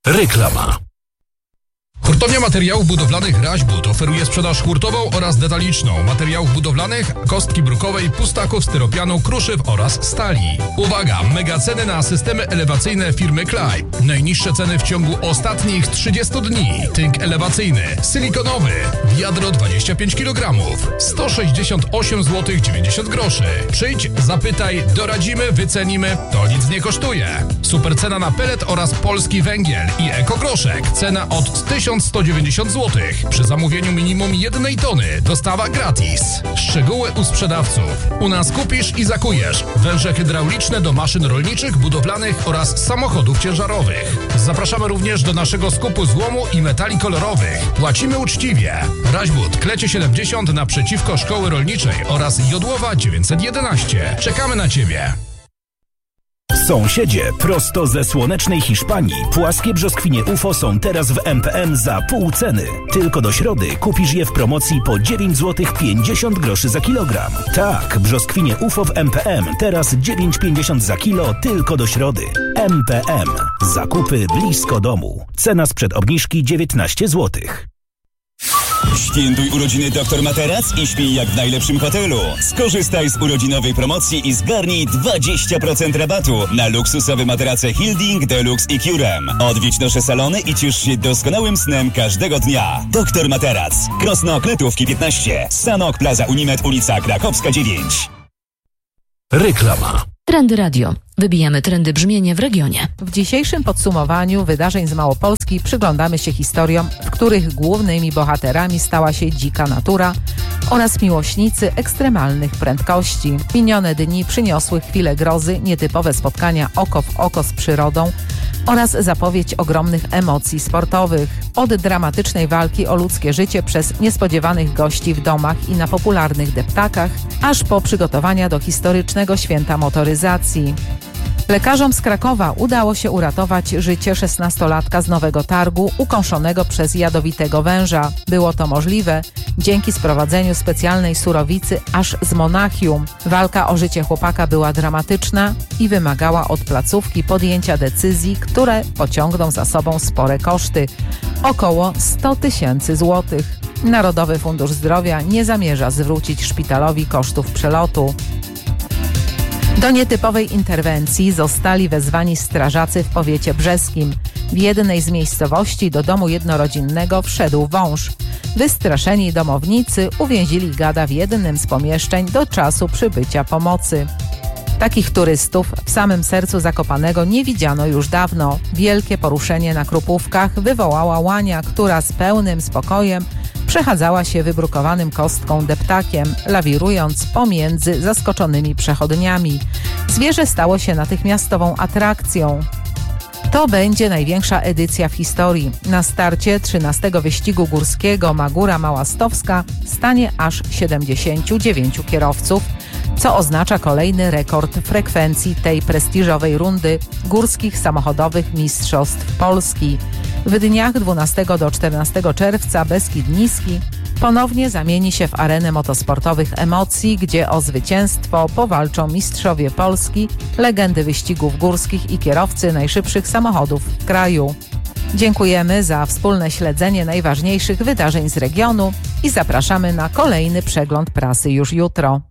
Reklama. Hurtownia Materiałów Budowlanych Raźbud oferuje sprzedaż hurtową oraz detaliczną materiałów budowlanych, kostki brukowej, pustaków, styropianu, kruszyw oraz stali. Uwaga! Mega ceny na systemy elewacyjne firmy Klaj. Najniższe ceny w ciągu ostatnich 30 dni. Tynk elewacyjny, silikonowy, wiadro 25 kg, 168 zł 90 groszy. Przyjdź, zapytaj, doradzimy, wycenimy, to nic nie kosztuje. Super cena na pelet oraz polski węgiel i ekogroszek. Cena od 1190 zł. Przy zamówieniu minimum 1 tony. Dostawa gratis. Szczegóły u sprzedawców. U nas kupisz i zakujesz. Węże hydrauliczne do maszyn rolniczych, budowlanych oraz samochodów ciężarowych. Zapraszamy również do naszego skupu złomu i metali kolorowych. Płacimy uczciwie. Raźbud, Klecie 70 naprzeciwko Szkoły Rolniczej oraz Jodłowa 911. Czekamy na Ciebie. Sąsiedzie, prosto ze słonecznej Hiszpanii, płaskie brzoskwinie UFO są teraz w MPM za pół ceny. Tylko do środy kupisz je w promocji po 9 zł 50 groszy za kilogram. Tak, brzoskwinie UFO w MPM teraz 9,50 za kilo tylko do środy. MPM. Zakupy blisko domu. Cena sprzed obniżki 19 zł. Świętuj urodziny Dr Materac i śpij jak w najlepszym hotelu. Skorzystaj z urodzinowej promocji i zgarnij 20% rabatu na luksusowe materace Hilding, Deluxe i Curem. Odwiedź nasze salony i ciesz się doskonałym snem każdego dnia. Dr Materac. Krosno Kletówki 15. Sanok Plaza Unimed, ulica Krakowska 9. Reklama. Trendy Radio. Wybijamy trendy brzmienia w regionie. W dzisiejszym podsumowaniu wydarzeń z Małopolski przyglądamy się historiom, w których głównymi bohaterami stała się dzika natura oraz miłośnicy ekstremalnych prędkości. Minione dni przyniosły chwile grozy, nietypowe spotkania oko w oko z przyrodą oraz zapowiedź ogromnych emocji sportowych. Od dramatycznej walki o ludzkie życie przez niespodziewanych gości w domach i na popularnych deptakach, aż po przygotowania do historycznego święta motoryzacji. Lekarzom z Krakowa udało się uratować życie 16-latka z Nowego Targu ukąszonego przez jadowitego węża. Było to możliwe dzięki sprowadzeniu specjalnej surowicy aż z Monachium. Walka o życie chłopaka była dramatyczna i wymagała od placówki podjęcia decyzji, które pociągną za sobą spore koszty. Około 100 000 złotych. Narodowy Fundusz Zdrowia nie zamierza zwrócić szpitalowi kosztów przelotu. Do nietypowej interwencji zostali wezwani strażacy w powiecie brzeskim. W jednej z miejscowości do domu jednorodzinnego wszedł wąż. Wystraszeni domownicy uwięzili gada w jednym z pomieszczeń do czasu przybycia pomocy. Takich turystów w samym sercu Zakopanego nie widziano już dawno. Wielkie poruszenie na Krupówkach wywołała łania, która z pełnym spokojem przechadzała się wybrukowanym kostką deptakiem, lawirując pomiędzy zaskoczonymi przechodniami. Zwierzę stało się natychmiastową atrakcją. To będzie największa edycja w historii. Na starcie 13. wyścigu górskiego Magura Małastowska stanie aż 79 kierowców, co oznacza kolejny rekord frekwencji tej prestiżowej rundy górskich samochodowych mistrzostw Polski. W dniach 12 do 14 czerwca Beskid Niski ponownie zamieni się w arenę motosportowych emocji, gdzie o zwycięstwo powalczą mistrzowie Polski, legendy wyścigów górskich i kierowcy najszybszych samochodów w kraju. Dziękujemy za wspólne śledzenie najważniejszych wydarzeń z regionu i zapraszamy na kolejny przegląd prasy już jutro.